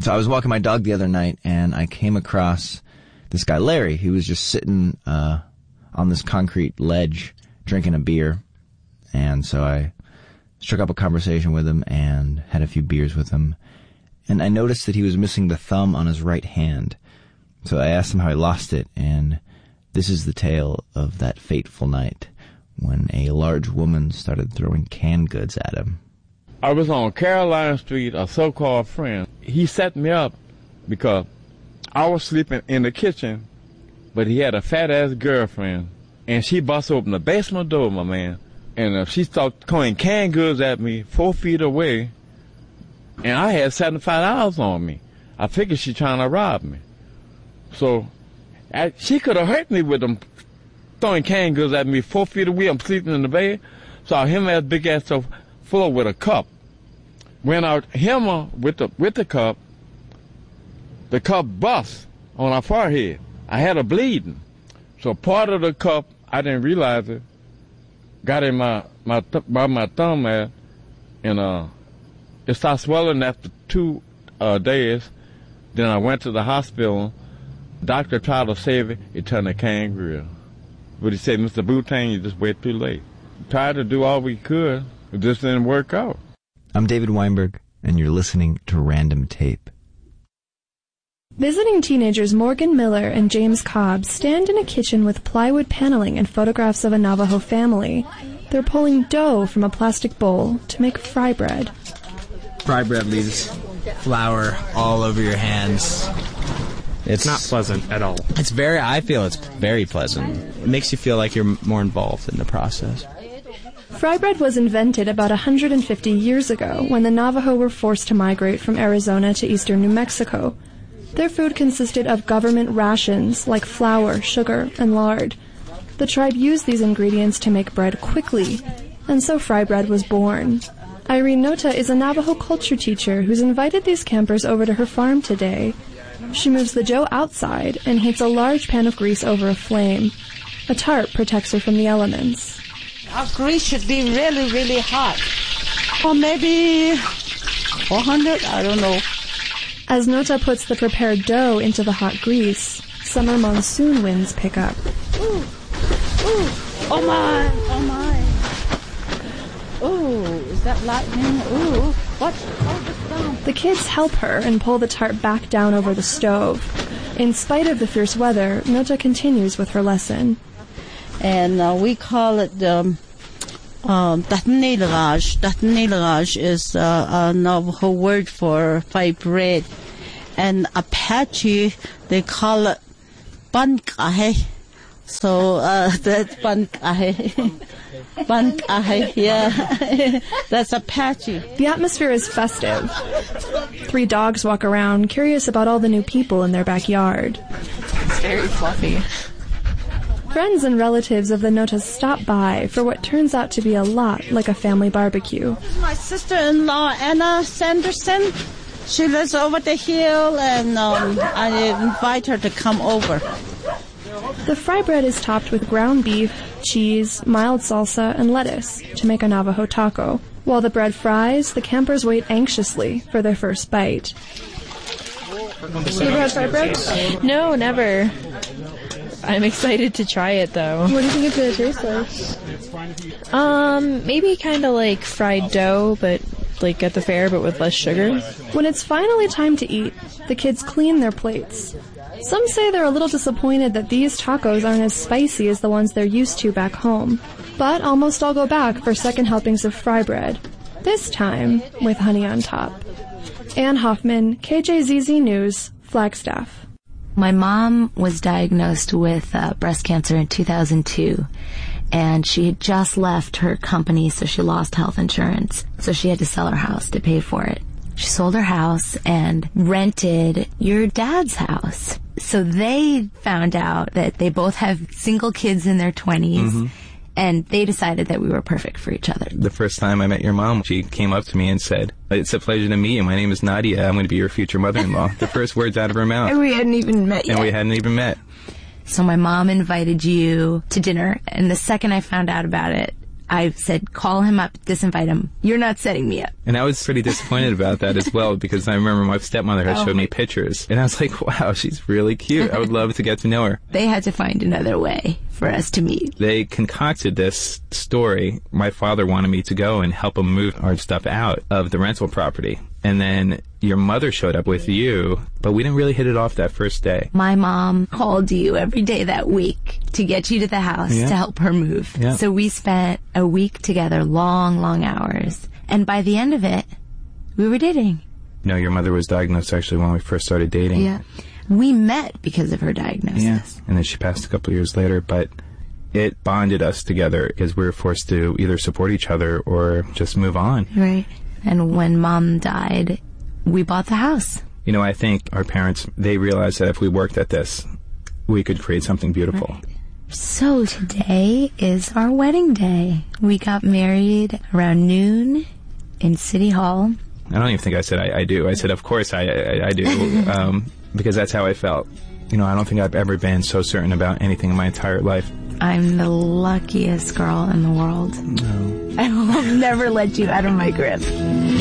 So I was walking my dog the other night, and I came across this guy, Larry. He was just sitting on this concrete ledge drinking a beer. And so I struck up a conversation with him and had a few beers with him. And I noticed that he was missing the thumb on his right hand. So I asked him how he lost it, and this is the tale of that fateful night when a large woman started throwing canned goods at him. I was on Caroline Street, a so-called friend. He set me up because I was sleeping in the kitchen, but he had a fat-ass girlfriend, and she bust open the basement door, my man, and she started throwing canned goods at me 4 feet away, and I had $75 on me. I figured she trying to rob me. So she could have hurt me with them throwing canned goods at me 4 feet away. I'm sleeping in the bed. So I hit my big ass floor with a cup. When I hit her with the cup bust on her forehead. I had her bleeding. So part of the cup, I didn't realize it, got in my thumb and it started swelling after 2 days. Then I went to the hospital. Doctor tried to save it. It turned a kangaroo. But he said, Mr. Boutin, you just wait too late. Tried to do all we could. It just didn't work out. I'm David Weinberg, and you're listening to Random Tape. Visiting teenagers Morgan Miller and James Cobb stand in a kitchen with plywood paneling and photographs of a Navajo family. They're pulling dough from a plastic bowl to make fry bread. Fry bread leaves flour all over your hands. It's not pleasant at all. I feel it's very pleasant. It makes you feel like you're more involved in the process. Fry bread was invented about 150 years ago when the Navajo were forced to migrate from Arizona to eastern New Mexico. Their food consisted of government rations like flour, sugar, and lard. The tribe used these ingredients to make bread quickly, and so fry bread was born. Irene Nota is a Navajo culture teacher who's invited these campers over to her farm today. She moves the dough outside and heats a large pan of grease over a flame. A tarp protects her from the elements. Our grease should be really, really hot. Or maybe 400, I don't know. As Nota puts the prepared dough into the hot grease, summer monsoon winds pick up. Ooh, ooh, oh my, oh my. Ooh, is that lightning? Ooh, watch, hold this down. The kids help her and pull the tarp back down over the stove. In spite of the fierce weather, Nota continues with her lesson. And we call it Tatnilraj. Tatnilraj is a Navajo word for fry bread. And Apache, they call it Bankahe. So that's Bankahe. Bankahe, yeah. That's Apache. The atmosphere is festive. 3 dogs walk around, curious about all the new people in their backyard. It's very fluffy. Friends and relatives of the Notas stop by for what turns out to be a lot like a family barbecue. This is my sister-in-law, Anna Sanderson. She lives over the hill, and I invite her to come over. The fry bread is topped with ground beef, cheese, mild salsa, and lettuce to make a Navajo taco. While the bread fries, the campers wait anxiously for their first bite. You ever had fry bread? No, never. I'm excited to try it, though. What do you think it's going to taste like? Maybe kind of like fried dough, but like at the fair, but with less sugar. When it's finally time to eat, the kids clean their plates. Some say they're a little disappointed that these tacos aren't as spicy as the ones they're used to back home. But almost all go back for second helpings of fry bread, this time with honey on top. Ann Hoffman, KJZZ News, Flagstaff. My mom was diagnosed with breast cancer in 2002, and she had just left her company, so she lost health insurance. So she had to sell her house to pay for it. She sold her house and rented your dad's house. So they found out that they both have single kids in their 20s. Mm-hmm. And they decided that we were perfect for each other. The first time I met your mom, she came up to me and said, "It's a pleasure to meet you. My name is Nadia. I'm going to be your future mother-in-law." The first words out of her mouth. And we hadn't even met yet. So my mom invited you to dinner, and the second I found out about it, I said, call him up, disinvite him. You're not setting me up. And I was pretty disappointed about that as well, because I remember my stepmother had showed me pictures, and I was like, wow, she's really cute. I would love to get to know her. They had to find another way for us to meet. They concocted this story. My father wanted me to go and help him move our stuff out of the rental property. And then your mother showed up with you, but we didn't really hit it off that first day. My mom called you every day that week to get you to the house to help her move. Yeah. So we spent a week together, long, long hours. And by the end of it, we were dating. No, your mother was diagnosed actually when we first started dating. Yeah. We met because of her diagnosis. Yeah. And then she passed a couple of years later, but it bonded us together because we were forced to either support each other or just move on. Right. And when Mom died, we bought the house. You know, I think our parents, they realized that if we worked at this, we could create something beautiful. Right. So today is our wedding day. We got married around noon in City Hall. I don't even think I said I do. I said, of course I do, because that's how I felt. You know, I don't think I've ever been so certain about anything in my entire life. I'm the luckiest girl in the world. No. I will never let you out of my grip.